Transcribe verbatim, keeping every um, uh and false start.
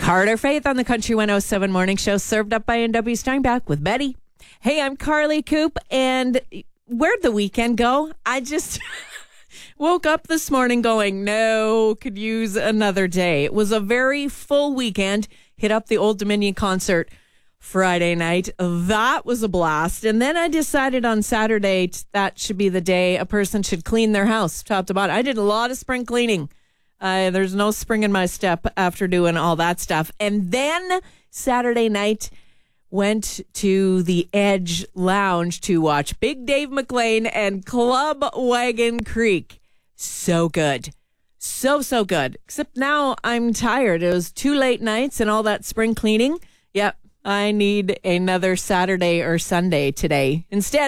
Carter Faith on the Country one oh seven Morning Show, served up by N W Steinbach with Betty. Hey, I'm Carly Coop, and where'd the weekend go? I just woke up this morning going, no, could use another day. It was a very full weekend. Hit up the Old Dominion concert Friday night. That was a blast. And then I decided on Saturday t- that should be the day a person should clean their house top to bottom. I did a lot of spring cleaning. Uh, there's no spring in my step after doing all that stuff. And then Saturday night, went to the Edge Lounge to watch Big Dave McLean and Club Wagon Creek. So good. So, so good. Except now I'm tired. It was two late nights and all that spring cleaning. Yep. I need another Saturday or Sunday today. Instead,